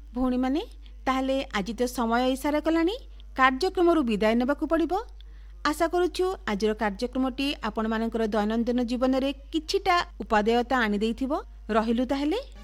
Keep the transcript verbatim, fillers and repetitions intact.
ଭଉଣୀ ମାନେ ତାହେଲେ ଆଜି ତ ସମୟ ଇସାରା କଲାଣି କାର୍ଯ୍ୟକ୍ରମରୁ ବିଦାୟ ନେବାକୁ ପଡ଼ିବ। ଆଶା କରୁଛୁ ଆଜିର କାର୍ଯ୍ୟକ୍ରମଟି ଆପଣମାନଙ୍କର ଦୈନନ୍ଦିନ ଜୀବନରେ କିଛିଟା ଉପାଦେୟତା ଆଣିଦେଇଥିବ। ରହିଲୁ ତାହେଲେ।